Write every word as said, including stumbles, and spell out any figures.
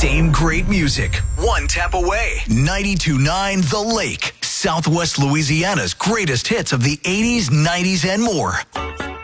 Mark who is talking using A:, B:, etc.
A: Same great music, one tap away. ninety-two point nine The Lake, Southwest Louisiana's greatest hits of the eighties, nineties, and more.